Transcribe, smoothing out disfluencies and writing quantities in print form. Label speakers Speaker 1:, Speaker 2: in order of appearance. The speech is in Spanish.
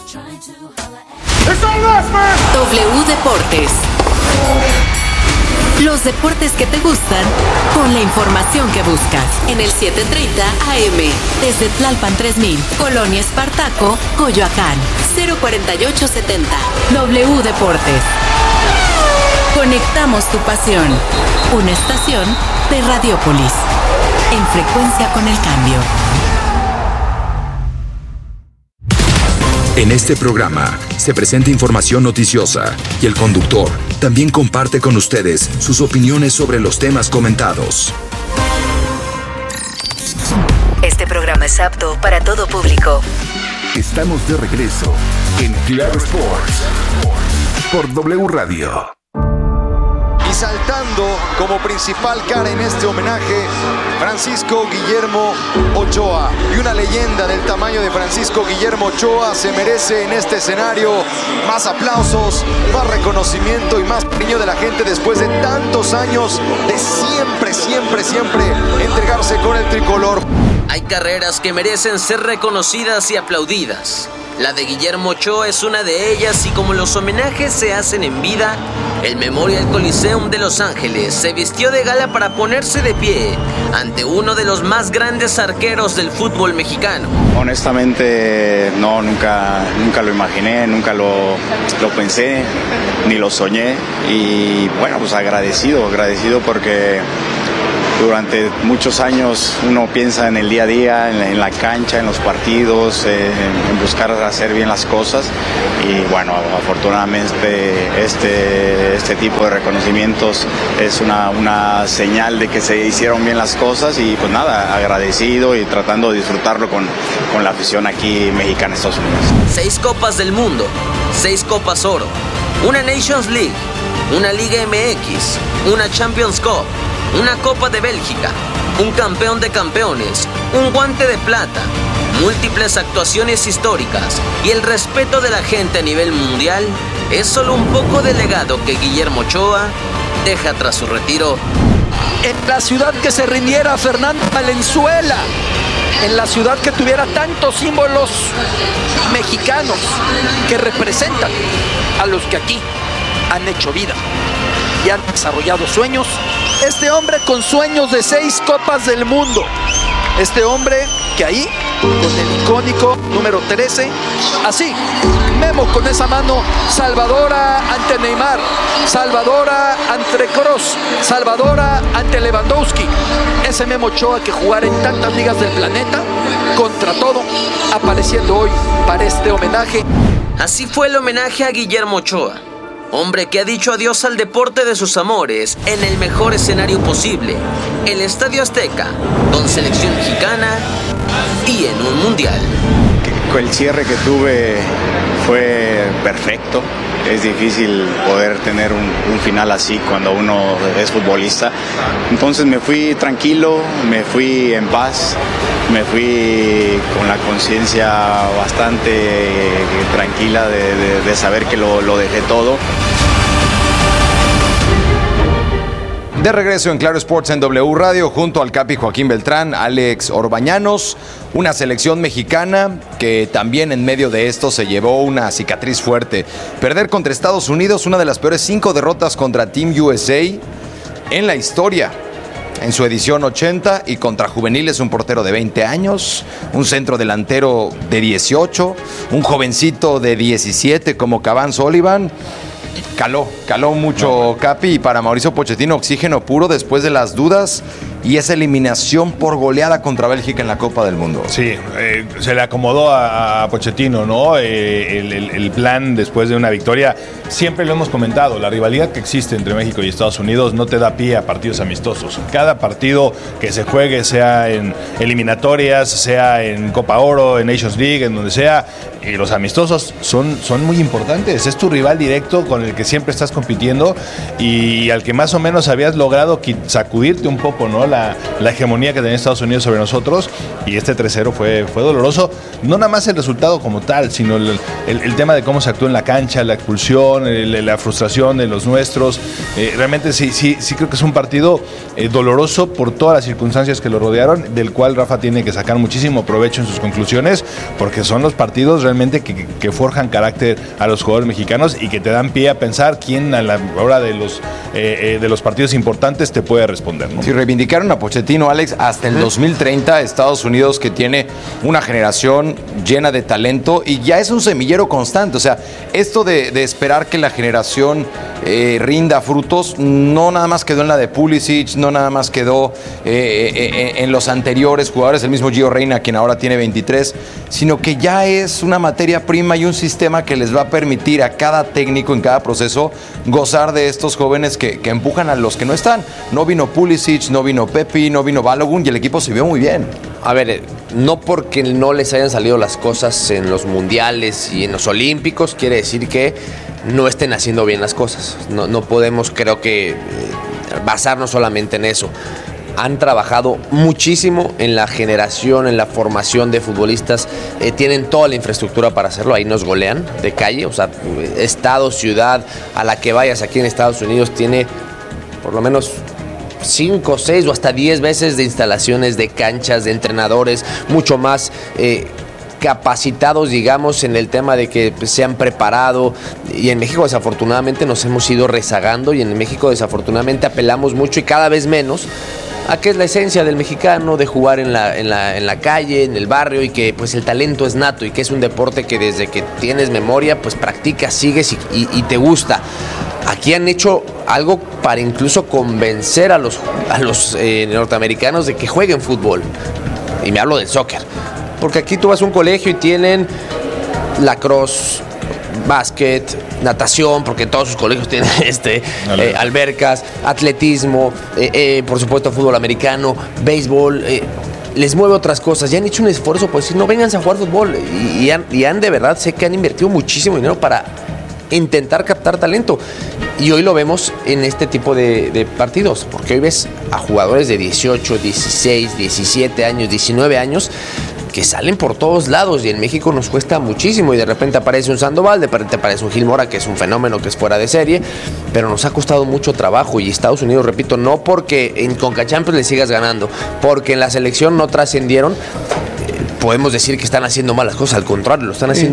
Speaker 1: W Deportes. Los deportes que te gustan con la información que buscas. En el 7:30 AM. Desde Tlalpan 3000, Colonia Espartaco, Coyoacán. 04870. W Deportes. Conectamos tu pasión. Una estación de Radiopolis. En frecuencia con el cambio.
Speaker 2: En este programa se presenta información noticiosa y el conductor también comparte con ustedes sus opiniones sobre los temas comentados.
Speaker 1: Este programa es apto para todo público.
Speaker 3: Estamos de regreso en Claro Sports por W Radio.
Speaker 4: Y saltando como principal cara en este homenaje, Francisco Guillermo Ochoa. Y una leyenda del tamaño de Francisco Guillermo Ochoa se merece en este escenario más aplausos, más reconocimiento y más cariño de la gente después de tantos años de siempre entregarse con el tricolor.
Speaker 5: Hay carreras que merecen ser reconocidas y aplaudidas. La de Guillermo Ochoa es una de ellas y como los homenajes se hacen en vida, el Memorial Coliseum de Los Ángeles se vistió de gala para ponerse de pie ante uno de los más grandes arqueros del fútbol mexicano.
Speaker 6: Honestamente, no, nunca lo imaginé, nunca lo pensé, ni lo soñé. Y bueno, pues agradecido porque durante muchos años uno piensa en el día a día, en la cancha, en los partidos, en buscar hacer bien las cosas. Y bueno, afortunadamente este tipo de reconocimientos es una señal de que se hicieron bien las cosas y pues nada, agradecido y tratando de disfrutarlo con la afición aquí mexicana en Estados Unidos.
Speaker 5: 6 Copas del Mundo, 6 Copas Oro, una Nations League, una Liga MX, una Champions Cup, una Copa de Bélgica, un campeón de campeones, un guante de plata, múltiples actuaciones históricas y el respeto de la gente a nivel mundial es solo un poco del legado que Guillermo Ochoa deja tras su retiro.
Speaker 7: En la ciudad que se rindiera Fernando Valenzuela, en la ciudad que tuviera tantos símbolos mexicanos que representan a los que aquí han hecho vida y han desarrollado sueños. Este hombre con sueños de 6 Copas del Mundo. Este hombre que ahí, con el icónico número 13, así, Memo con esa mano salvadora ante Neymar, salvadora ante Kroos, salvadora ante Lewandowski. Ese Memo Ochoa que jugara en tantas ligas del planeta, contra todo, apareciendo hoy para este homenaje.
Speaker 5: Así fue el homenaje a Guillermo Ochoa. Hombre que ha dicho adiós al deporte de sus amores en el mejor escenario posible, el Estadio Azteca, con selección mexicana y en un mundial.
Speaker 6: El cierre que tuve fue perfecto. Es difícil poder tener un final así cuando uno es futbolista. Entonces me fui tranquilo, me fui en paz, me fui con la conciencia bastante tranquila de saber que lo dejé todo.
Speaker 8: De regreso en Claro Sports en W Radio, junto al Capi Joaquín Beltrán, Alex Orbañanos, una selección mexicana que también en medio de esto se llevó una cicatriz fuerte. Perder contra Estados Unidos, una de las peores 5 derrotas contra Team USA en la historia. En su edición 80 y contra juveniles, un portero de 20 años, un centro delantero de 18, un jovencito de 17 como Cavani Sullivan. Caló mucho Capi, y para Mauricio Pochettino oxígeno puro después de las dudas y esa eliminación por goleada contra Bélgica en la Copa del Mundo.
Speaker 9: Sí, se le acomodó a Pochettino, ¿no? El plan después de una victoria. Siempre lo hemos comentado, la rivalidad que existe entre México y Estados Unidos no te da pie a partidos amistosos. Cada partido que se juegue, sea en eliminatorias, sea en Copa Oro, en Nations League, en donde sea, y los amistosos son muy importantes. Es tu rival directo con el que siempre estás compitiendo y al que más o menos habías logrado sacudirte un poco, ¿no? La hegemonía que tenía Estados Unidos sobre nosotros, y este 3-0 fue doloroso. No nada más el resultado como tal, sino el tema de cómo se actuó en la cancha, la expulsión, la frustración de los nuestros. Realmente sí creo que es un partido doloroso por todas las circunstancias que lo rodearon, del cual Rafa tiene que sacar muchísimo provecho en sus conclusiones, porque son los partidos realmente que forjan carácter a los jugadores mexicanos y que te dan pie a pensar quién a la hora de los partidos importantes te puede responder, ¿no?
Speaker 8: Si reivindicaron a Pochettino, Alex, hasta el 2030, Estados Unidos, que tiene una generación llena de talento y ya es un semillero constante. O sea, esto de esperar que la generación rinda frutos, no nada más quedó en la de Pulisic, no nada más quedó en los anteriores jugadores, el mismo Gio Reyna, quien ahora tiene 23, sino que ya es una materia prima y un sistema que les va a permitir a cada técnico en cada proceso gozar de estos jóvenes que empujan a los que no están. No vino Pulisic, no vino Pepi, no vino Balogun y el equipo se vio muy bien.
Speaker 10: A ver, no porque no les hayan salido las cosas en los mundiales y en los olímpicos, quiere decir que no estén haciendo bien las cosas. No podemos, creo que, basarnos solamente en eso. Han trabajado muchísimo en la generación, en la formación de futbolistas. Tienen toda la infraestructura para hacerlo. Ahí nos golean de calle. O sea, estado, ciudad, a la que vayas aquí en Estados Unidos tiene por lo menos 5, 6 o hasta 10 veces de instalaciones, de canchas, de entrenadores, mucho más capacitados, digamos, en el tema de que se han preparado. Y en México desafortunadamente nos hemos ido rezagando, y en México desafortunadamente apelamos mucho y cada vez menos a que es la esencia del mexicano, de jugar en la calle, en el barrio, y que pues el talento es nato y que es un deporte que desde que tienes memoria pues practicas, sigues y te gusta. Aquí han hecho algo para incluso convencer a los norteamericanos de que jueguen fútbol, y me hablo del soccer, porque aquí tú vas a un colegio y tienen lacrosse, básquet, natación, porque todos sus colegios tienen albercas, atletismo, por supuesto fútbol americano, béisbol. Les mueve otras cosas. Ya han hecho un esfuerzo por decir, no, vénganse a jugar fútbol, y han de verdad, sé que han invertido muchísimo dinero para intentar captar talento, y hoy lo vemos en este tipo de partidos, porque hoy ves a jugadores de 18, 16, 17 años, 19 años que salen por todos lados, y en México nos cuesta muchísimo, y de repente aparece un Sandoval, de repente aparece un Gil Mora, que es un fenómeno, que es fuera de serie, pero nos ha costado mucho trabajo. Y Estados Unidos, repito, no porque en Conca Champions le sigas ganando, porque en la selección no trascendieron, podemos decir que están haciendo malas cosas, al contrario, lo están haciendo